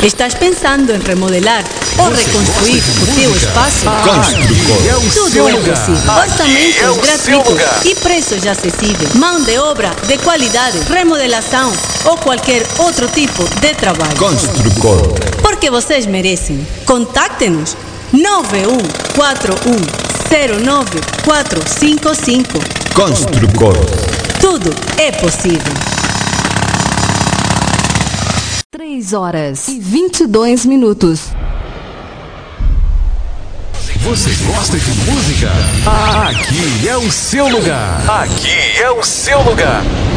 Estás pensando em remodelar ou reconstruir o teu espaço? Tudo é possível. Orçamentos gratuitos e preços acessíveis. Mão de obra de qualidade, remodelação ou qualquer outro tipo de trabalho. Construcor. Porque vocês merecem. Contacte-nos 9141095455. Construcor. Tudo é possível. 3h22. Você gosta de música? Aqui é o seu lugar. Aqui é o seu lugar.